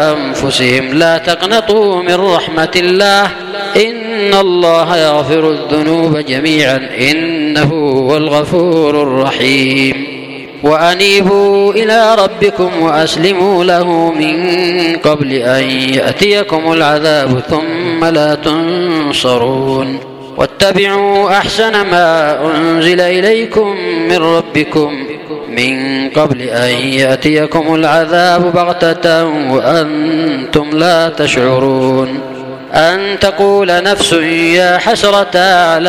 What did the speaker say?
أنفسهم لا تقنطوا من رحمة الله إن الله يغفر الذنوب جميعا إنه هو الغفور الرحيم وأنيبوا إلى ربكم وأسلموا له من قبل أن يأتيكم العذاب ثم لا تنصرون واتبعوا أحسن ما أنزل إليكم من ربكم من قبل أن يأتيكم العذاب بغتة وأنتم لا تشعرون أن تقول نفس يا حسرة على